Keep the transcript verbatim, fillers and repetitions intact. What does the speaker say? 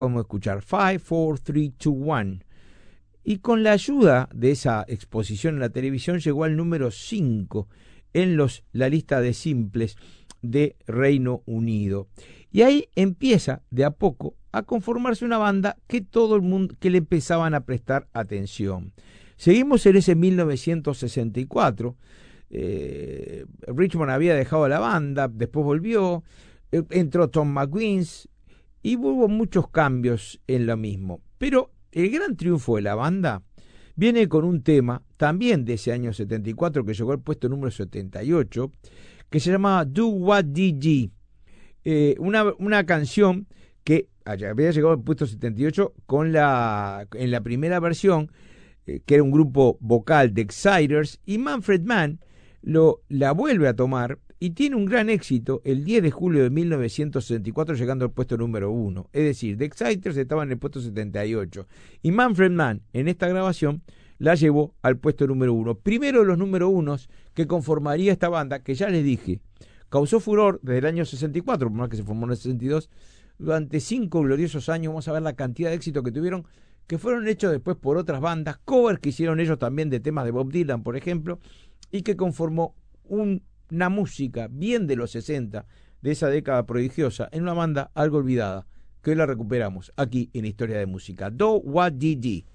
vamos a escuchar five, four, three, two, one. Y con la ayuda de esa exposición en la televisión llegó al número cinco en los, la lista de simples de Reino Unido. Y ahí empieza de a poco a conformarse una banda que todo el mundo, que le empezaban a prestar atención. Seguimos en ese mil novecientos sesenta y cuatro. Eh, Richmond había dejado la banda, después volvió, eh, entró Tom McGuinness y hubo muchos cambios en lo mismo. Pero el gran triunfo de la banda viene con un tema también de ese año setenta y cuatro que llegó al puesto número setenta y ocho, que se llamaba Do What Did Ye, eh, una, una canción que había llegado al puesto setenta y ocho con la, en la primera versión, eh, que era un grupo vocal de Exciters, y Manfred Mann lo, la vuelve a tomar y tiene un gran éxito el diez de julio de mil novecientos sesenta y cuatro, llegando al puesto número uno. Es decir, The Exciters estaba en el puesto setenta y ocho y Manfred Mann en esta grabación la llevó al puesto número uno. Primero de los número unos que conformaría esta banda, que ya les dije, causó furor desde el año sesenta y cuatro, por más que se formó en el sesenta y dos, durante cinco gloriosos años. Vamos a ver la cantidad de éxito que tuvieron, que fueron hechos después por otras bandas, covers que hicieron ellos también de temas de Bob Dylan, por ejemplo, y que conformó un, una música bien de los sesenta, de esa década prodigiosa, en una banda algo olvidada, que hoy la recuperamos aquí en Historia de Música. Do What Did Ye.